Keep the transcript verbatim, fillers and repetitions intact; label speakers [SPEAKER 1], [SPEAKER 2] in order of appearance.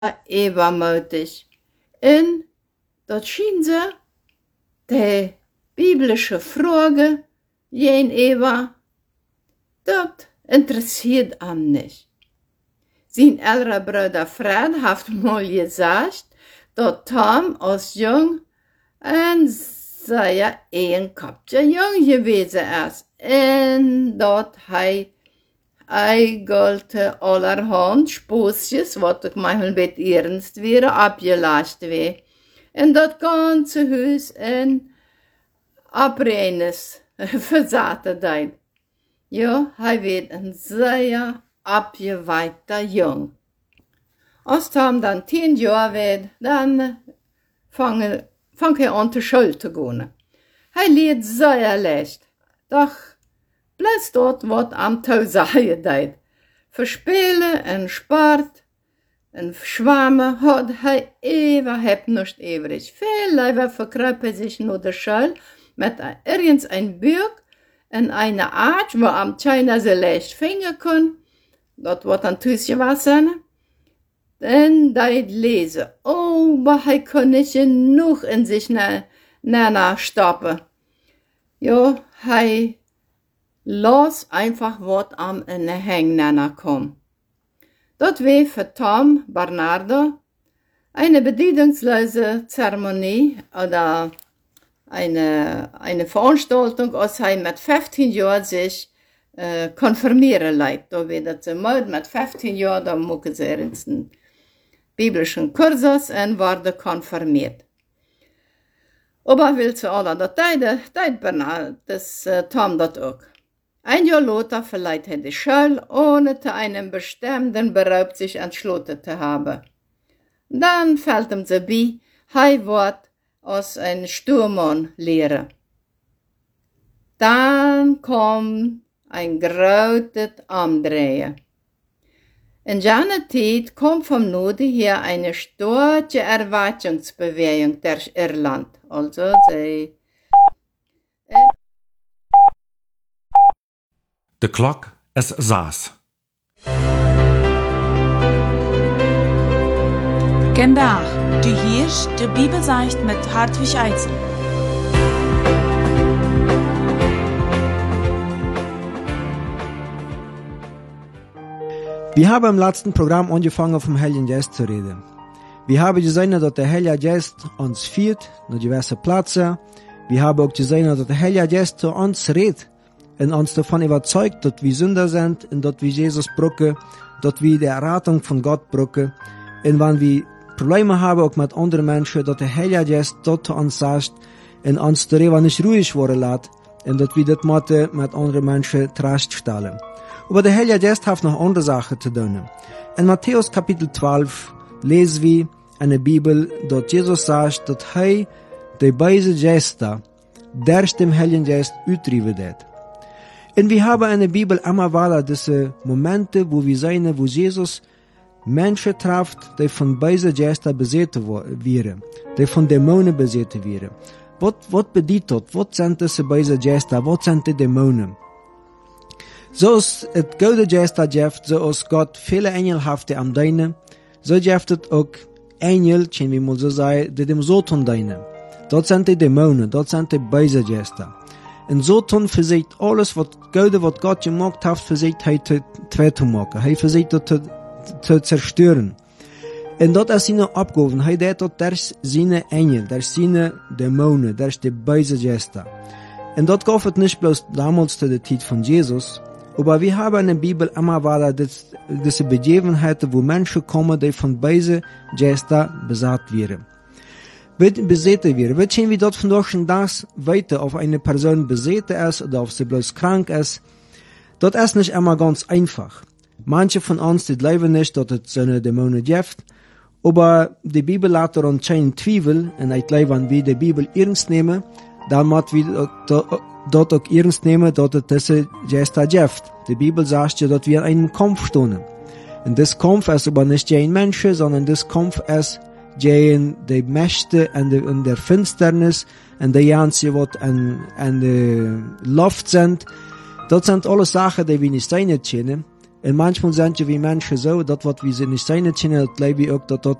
[SPEAKER 1] übermütig. Und dort schien sie die biblische Frage gegenüber, das interessiert ihn nicht. Sein älterer Bruder Fred hat mal gesagt, dass Tom als jung ein sehr ehrenkopfter Jung gewesen ist. Und dass er eigentlich allerhand Spußjes, was ich manchmal ein bisschen ernst wäre, abgelastet wäre. Und das ganze Haus in Abrennes versatte dein. Ja, er wird ein sehr abgeweihter Jung. Als Tom dann zehn Jahre wird, dann fange fang er an zur Schule zu gehen. Er lebt sehr leicht, doch bloß dort, was am Tau sagen deit. Für Spiele und Sport und Schwammen hat er überhaupt nicht übrig. Viel lieber verkreift er sich nur der Schule mit irgendein Buch in einer Art, wo am China so leicht finden kann. Dort wird ein Tüßchen was sein. Dann deit lesen. Oh, aber er kann nicht genug in sich na, na, na stoppen. Ja, er lass einfach was am in den Hängnenner kommen. Dort war für Tom Bernardo eine bedeutungslose Zeremonie oder eine, eine Veranstaltung, als er mit fünfzehn Jahren sich äh, konfirmieren lässt. Da wird er mit fünfzehn Jahren, da mucken sie einen biblischen Kursus und wurde konfirmiert. Aber will zu aller dat Teide, deit Bernard, das äh, Tom dat auch. Ein Jahr später verleiht er die Schule, ohne zu einem bestimmten Beruf sich entschlossen zu haben. Dann fällt ihm so bei, er wird als ein Sturmmann lehren. Dann kommt ein großes Umdrehen. In jener Zeit kommt vom Norden her eine starke Erwartungsbewegung durch Irland. Also sie
[SPEAKER 2] De klok is zes.
[SPEAKER 3] Vandaag, du hörst de Bibelsicht mit Hartwig Eisen.
[SPEAKER 4] Wir haben im letzten Programm angefangen, vom Heiligen Geist zu reden. Wir haben gesehen, dass der Heilige Geist uns führt, nach diverse Plätze. Wir haben auch gesehen, dass der Heilige Geist zu uns redet und uns davon überzeugt, dass wir Sünder sind und dass wir Jesus brauchen, dass wir die Errettung von Gott brauchen. Und wenn wir Probleme haben, auch mit anderen Menschen, dass der Heilige Geist dort zu uns sagt und uns darüber nicht ruhig werden lässt und dass wir das mit anderen Menschen zurechtstellen. Aber der Heilige Geist hat noch andere Sachen zu tun. In Matthäus Kapitel zwölf lesen wir in der Bibel, dass Jesus sagt, dass er die böse Geister durch den Heiligen Geist ausdrüben wird. Und wir haben in der Bibel immer wieder diese Momente, wo wir sehen, wo Jesus Menschen trifft, die von bösen Geistern besetzt wären, die von Dämonen besetzt wären. Was, was bedeutet das? Was sind diese bösen Geister? Was sind die Dämonen? Zoals het gouden Geister geeft, zoals Gott viele Engel heeft am Deine, so geeft het ook Engel, wie man so sagen, die dem Satan dienen. Dat sind die Dämonen, dat sind die böse Geister. Und Satan versucht alles, was Gode, was Gott gemacht hat, versucht er zwei zu machen. Er versucht das zu, zu zerstören. Und dat ist seine Abgabe. Er deed dat durch seine Engel, durch seine Dämonen, durch die böse Geister. Und dat gab es nicht bloß damals zu der Zeit von Jesus, aber wir haben in der Bibel immer wieder diese Begebenheiten, wo Menschen kommen, die von bösen Geistern besatt werden. Besetzt werden. Wird sehen, wie dort von durch das weiter auf eine Person besetzt ist oder auf sie bloß krank ist. Das ist nicht immer ganz einfach. Manche von uns, die glauben nicht, dass es so eine Dämonen gibt, aber die Bibel lässt daran keinen Zweifel, und ich glaube, wenn wir die Bibel ernst nehmen, dann müssen wir dort auch ernst nehmen, dass es diese Geister gibt. Die Bibel sagt ja, dass wir in einem Kampf stehen. Und das Kampf ist aber nicht gegen Menschen, sondern das Kampf ist gegen die Mächte in der Finsternis und die ganzen, die in der Luft sind. Das sind alles Sachen, die wir nicht sehen können. Und manchmal sind ja wie Menschen so, dat wat wir sie nicht sein können, das lebe ich auch, dat